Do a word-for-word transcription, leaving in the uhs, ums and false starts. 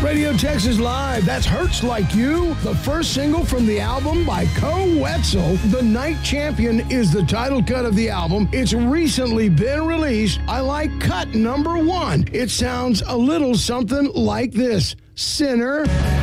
Radio Texas Live. That's Hurts Like You, the first single from the album by Koe Wetzel. The Night Champion is the title cut of the album. It's recently been released. I like cut number one. It sounds a little something like this. Sinner.